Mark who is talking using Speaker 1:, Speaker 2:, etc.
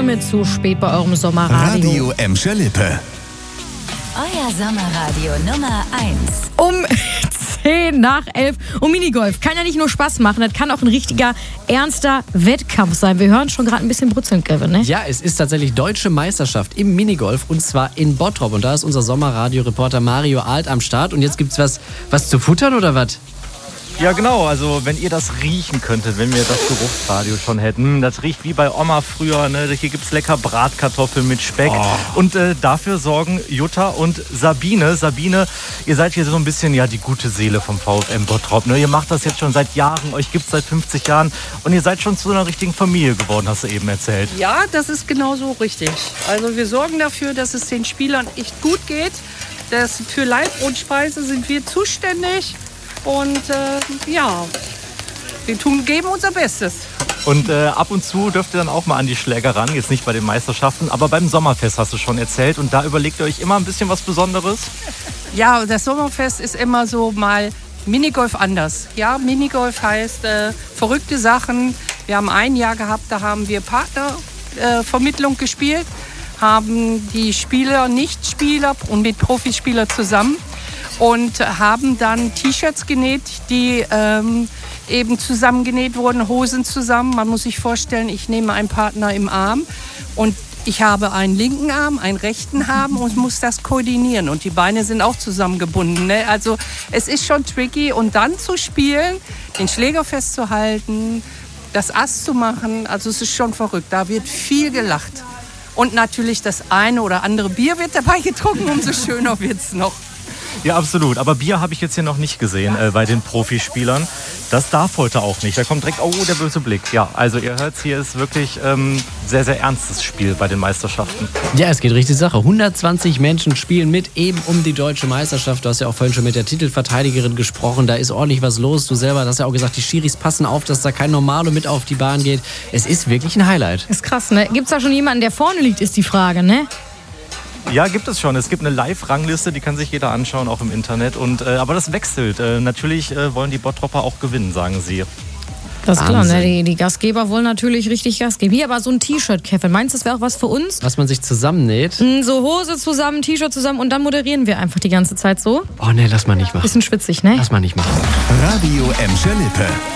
Speaker 1: mit zu spät bei eurem Sommerradio.
Speaker 2: Radio Emscher Lippe.
Speaker 3: Euer Sommerradio Nummer 1.
Speaker 1: Um 10 nach 11. Und Minigolf kann ja nicht nur Spaß machen, das kann auch ein richtiger, ernster Wettkampf sein. Wir hören schon gerade ein bisschen brutzeln, Kevin, ne?
Speaker 4: Ja, es ist tatsächlich deutsche Meisterschaft im Minigolf und zwar in Bottrop. Und da ist unser Sommerradio-Reporter Mario Alt am Start. Und jetzt gibt's was zu futtern oder was?
Speaker 5: Ja genau, also wenn ihr das riechen könntet, wenn wir das Geruchsradio schon hätten. Das riecht wie bei Oma früher, ne? Hier gibt's lecker Bratkartoffeln mit Speck. Und dafür sorgen Jutta und Sabine. Sabine, ihr seid hier so ein bisschen ja die gute Seele vom VfM Bottrop. Ne? Ihr macht das jetzt schon seit Jahren, euch gibt's seit 50 Jahren und ihr seid schon zu einer richtigen Familie geworden, hast du eben erzählt.
Speaker 6: Ja, das ist genau so richtig. Also wir sorgen dafür, dass es den Spielern echt gut geht. Für Leib und Speise sind wir zuständig. Und wir geben unser Bestes.
Speaker 5: Und ab und zu dürft ihr dann auch mal an die Schläger ran, jetzt nicht bei den Meisterschaften, aber beim Sommerfest hast du schon erzählt. Und da überlegt ihr euch immer ein bisschen was Besonderes?
Speaker 6: Ja, das Sommerfest ist immer so mal Minigolf anders. Ja, Minigolf heißt verrückte Sachen. Wir haben ein Jahr gehabt, da haben wir Partnervermittlung gespielt, haben die Spieler, Nichtspieler und mit Profispieler zusammen. Und haben dann T-Shirts genäht, die eben zusammengenäht wurden, Hosen zusammen. Man muss sich vorstellen, ich nehme einen Partner im Arm und ich habe einen linken Arm, einen rechten Arm und muss das koordinieren. Und die Beine sind auch zusammengebunden. Ne? Also es ist schon tricky. Und dann zu spielen, den Schläger festzuhalten, das Ass zu machen, also es ist schon verrückt. Da wird viel gelacht. Und natürlich das eine oder andere Bier wird dabei getrunken, umso schöner wird es noch.
Speaker 5: Ja, absolut. Aber Bier habe ich jetzt hier noch nicht gesehen bei den Profispielern. Das darf heute auch nicht. Da kommt direkt, der böse Blick. Ja, also ihr hört, hier ist wirklich sehr, sehr ernstes Spiel bei den Meisterschaften.
Speaker 4: Ja, es geht richtig Sache. 120 Menschen spielen mit eben um die deutsche Meisterschaft. Du hast ja auch vorhin schon mit der Titelverteidigerin gesprochen. Da ist ordentlich was los. Du selber hast ja auch gesagt, die Schiris passen auf, dass da kein Normalo mit auf die Bahn geht. Es ist wirklich ein Highlight.
Speaker 1: Ist krass, ne? Gibt's da schon jemanden, der vorne liegt, ist die Frage, ne?
Speaker 5: Ja, gibt es schon. Es gibt eine Live-Rangliste, die kann sich jeder anschauen, auch im Internet. Aber das wechselt. Natürlich wollen die Bottropper auch gewinnen, sagen sie.
Speaker 1: Das ist klar, ne? Die Gastgeber wollen natürlich richtig Gas geben. Hier aber so ein T-Shirt, Kevin. Meinst du, das wäre auch was für uns?
Speaker 4: Was man sich zusammennäht?
Speaker 1: So Hose zusammen, T-Shirt zusammen und dann moderieren wir einfach die ganze Zeit so.
Speaker 4: Oh ne, lass mal nicht machen.
Speaker 1: Bisschen schwitzig, ne?
Speaker 4: Lass mal nicht machen.
Speaker 2: Radio Emscher Lippe.